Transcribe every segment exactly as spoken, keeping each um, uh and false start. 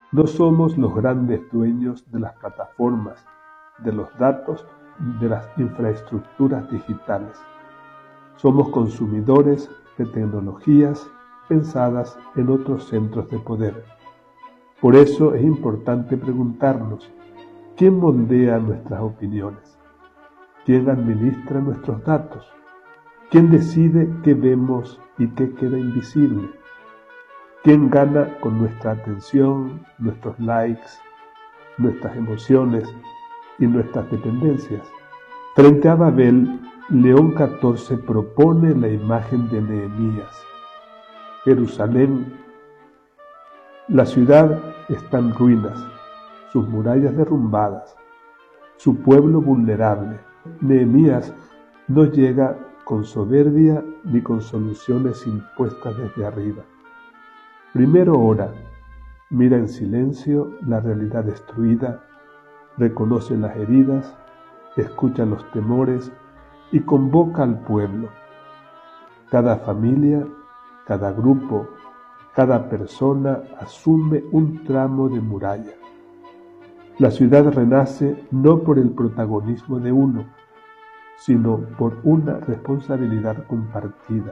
No somos los grandes dueños de las plataformas, de los datos, de las infraestructuras digitales. Somos consumidores de tecnologías pensadas en otros centros de poder. Por eso es importante preguntarnos, ¿quién moldea nuestras opiniones? ¿Quién administra nuestros datos? ¿Quién decide qué vemos y qué queda invisible? ¿Quién gana con nuestra atención, nuestros likes, nuestras emociones y nuestras dependencias? Frente a Babel, León catorce propone la imagen de Nehemías. Jerusalén, la ciudad está en ruinas, sus murallas derrumbadas, su pueblo vulnerable. Nehemías no llega con soberbia ni con soluciones impuestas desde arriba. Primero ora, mira en silencio la realidad destruida, reconoce las heridas, escucha los temores y convoca al pueblo. Cada familia, cada grupo, cada persona asume un tramo de muralla. La ciudad renace no por el protagonismo de uno, sino por una responsabilidad compartida.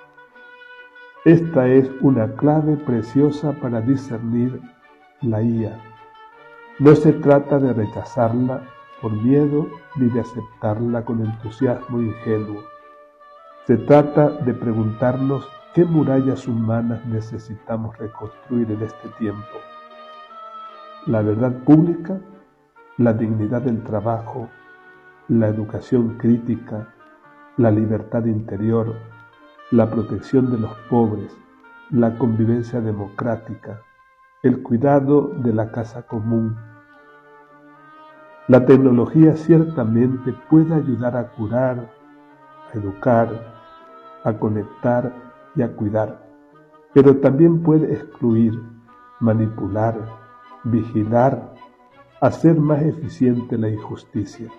Esta es una clave preciosa para discernir la I A. No se trata de rechazarla por miedo ni de aceptarla con entusiasmo ingenuo. Se trata de preguntarnos qué murallas humanas necesitamos reconstruir en este tiempo. La verdad pública, la dignidad del trabajo, la educación crítica, la libertad interior, la protección de los pobres, la convivencia democrática, el cuidado de la casa común. La tecnología ciertamente puede ayudar a curar, a educar, a conectar y a cuidar, pero también puede excluir, manipular, vigilar, hacer más eficiente la injusticia.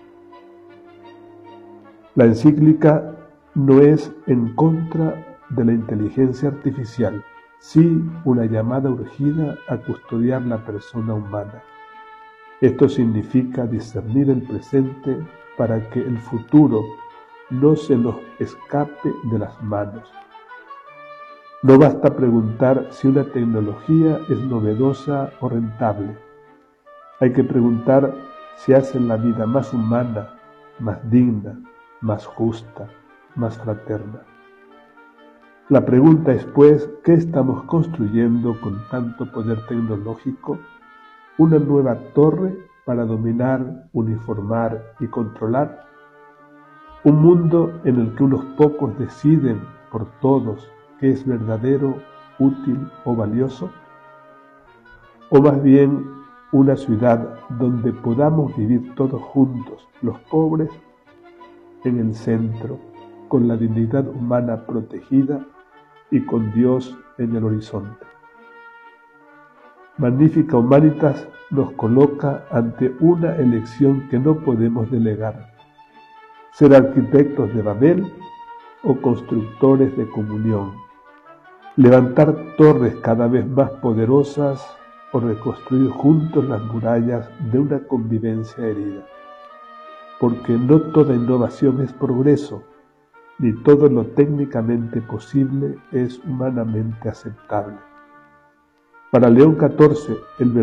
La encíclica no es en contra de la inteligencia artificial, sí una llamada urgida a custodiar la persona humana. Esto significa discernir el presente para que el futuro no se nos escape de las manos. No basta preguntar si una tecnología es novedosa o rentable. Hay que preguntar si hace la vida más humana, más digna, más justa, más fraterna. La pregunta es, pues, ¿qué estamos construyendo con tanto poder tecnológico? ¿Una nueva torre para dominar, uniformar y controlar? ¿Un mundo en el que unos pocos deciden por todos qué es verdadero, útil o valioso? ¿O más bien una ciudad donde podamos vivir todos juntos, los pobres en el centro, con la dignidad humana protegida y con Dios en el horizonte? Magnificat Humanitas nos coloca ante una elección que no podemos delegar: ser arquitectos de Babel o constructores de comunión, levantar torres cada vez más poderosas o reconstruir juntos las murallas de una convivencia herida. Porque no toda innovación es progreso, ni todo lo técnicamente posible es humanamente aceptable. Para León catorce, el